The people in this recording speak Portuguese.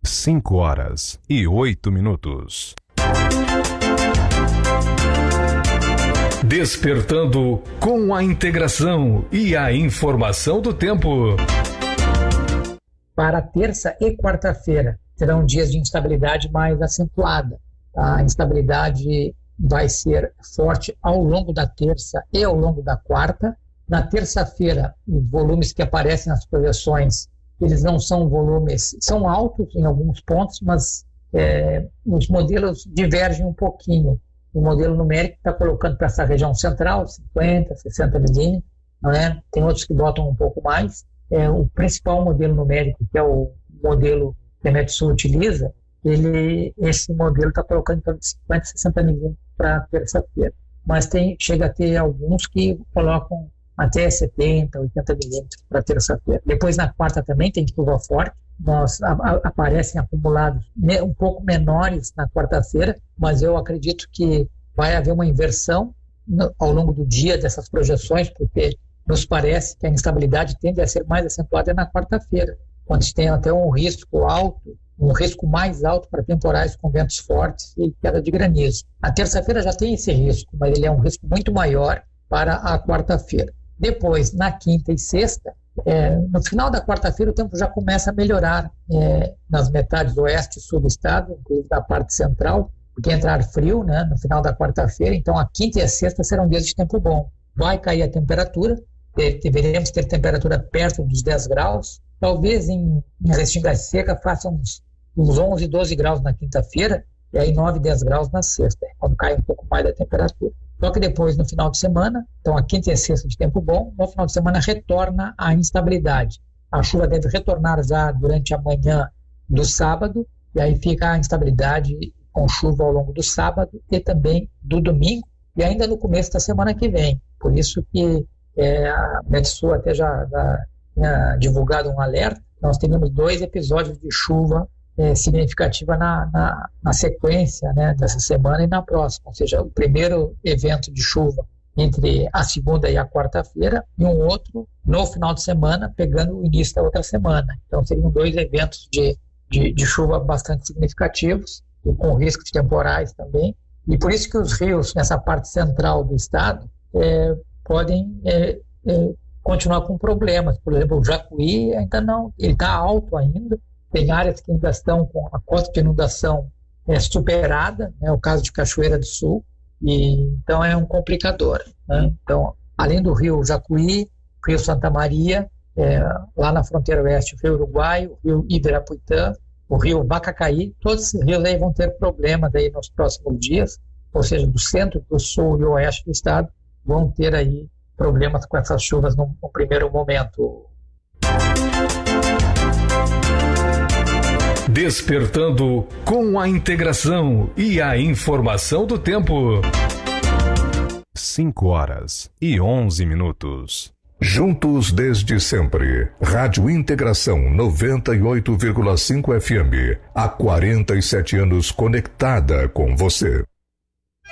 5h08. Despertando com a integração e a informação do tempo. Para terça e quarta-feira serão dias de instabilidade mais acentuada. A instabilidade vai ser forte ao longo da terça e ao longo da quarta. Na terça-feira, os volumes que aparecem nas projeções, eles não são volumes, são altos em alguns pontos, mas os modelos divergem um pouquinho. O modelo numérico está colocando para essa região central 50, 60 milímetros, não é? Tem outros que botam um pouco mais. O principal modelo numérico, que é o modelo que a Metsul utiliza, esse modelo está colocando em torno de 50, 60 milímetros para terça-feira. Mas chega a ter alguns que colocam até 70, 80 milímetros para terça-feira. Depois, na quarta também tem chuva forte. Aparecem acumulados um pouco menores na quarta-feira, mas eu acredito que vai haver uma inversão ao longo do dia dessas projeções, porque nos parece que a instabilidade tende a ser mais acentuada na quarta-feira, onde tem até um risco mais alto para temporais com ventos fortes e queda de granizo. A terça-feira já tem esse risco, mas ele é um risco muito maior para a quarta-feira. Depois, na quinta e sexta, no final da quarta-feira o tempo já começa a melhorar nas metades oeste e sul do estado, inclusive na parte central, porque entra ar frio, né, no final da quarta-feira. Então a quinta e a sexta serão dias de tempo bom. Vai cair a temperatura, deveremos ter temperatura perto dos 10 graus, talvez em Restinga Seca faça uns 11, 12 graus na quinta-feira, e aí 9, 10 graus na sexta, quando cai um pouco mais da temperatura. Só que depois, no final de semana, então a quinta e a sexta de tempo bom, no final de semana retorna a instabilidade. A chuva deve retornar já durante a manhã do sábado, e aí fica a instabilidade com chuva ao longo do sábado e também do domingo, e ainda no começo da semana que vem. Por isso que a Metsul até já tinha divulgado um alerta. Nós teremos 2 episódios de chuva significativa na sequência, né, dessa semana e na próxima, ou seja, o primeiro evento de chuva entre a segunda e a quarta-feira e um outro no final de semana, pegando o início da outra semana. Então seriam 2 eventos de chuva bastante significativos e com risco de temporais também, e por isso que os rios nessa parte central do estado podem continuar com problemas. Por exemplo, o Jacuí ainda não, ele está alto ainda. Tem áreas que ainda estão com a cota de inundação superada, o caso de Cachoeira do Sul, e então é um complicador, né? Então, além do rio Jacuí, rio Santa Maria, lá na fronteira oeste, o rio Uruguai, o rio Ibirapuitã, o rio Vacacaí, todos esses rios aí vão ter problemas aí nos próximos dias, ou seja, do centro, do sul e oeste do estado, vão ter aí problemas com essas chuvas no primeiro momento. Despertando com a integração e a informação do tempo. 5h11. Juntos desde sempre. Rádio Integração 98,5 FM. Há 47 anos conectada com você.